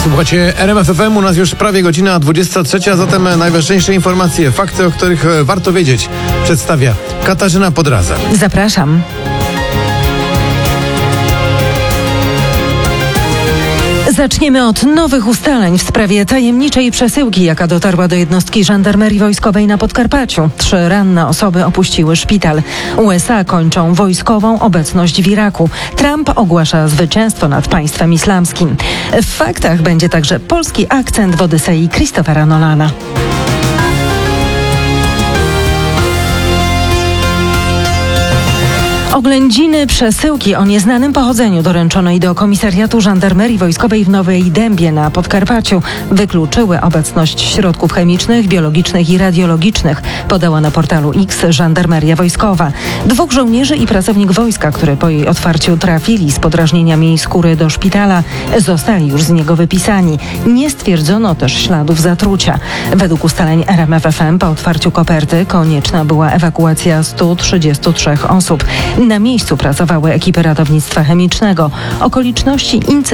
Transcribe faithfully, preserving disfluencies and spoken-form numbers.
Słuchajcie, R M F F M, u nas już prawie godzina dwudziesta trzecia, a zatem najważniejsze informacje, fakty, o których warto wiedzieć, przedstawia Katarzyna Podraza. Zapraszam. Zaczniemy od nowych ustaleń w sprawie tajemniczej przesyłki, jaka dotarła do jednostki żandarmerii wojskowej na Podkarpaciu. Trzy ranne osoby opuściły szpital. U S A kończą wojskową obecność w Iraku. Trump ogłasza zwycięstwo nad państwem islamskim. W faktach będzie także polski akcent w Odysei Christophera Nolana. Oględziny przesyłki o nieznanym pochodzeniu doręczonej do komisariatu żandarmerii wojskowej w Nowej Dębie na Podkarpaciu wykluczyły obecność środków chemicznych, biologicznych i radiologicznych, podała na portalu X Żandarmeria Wojskowa. Dwóch żołnierzy i pracownik wojska, które po jej otwarciu trafili z podrażnieniami skóry do szpitala, zostali już z niego wypisani. Nie stwierdzono też śladów zatrucia. Według ustaleń R M F F M po otwarciu koperty konieczna była ewakuacja stu trzydziestu trzech osób. Na miejscu pracowały ekipy ratownictwa chemicznego. Okoliczności incydentu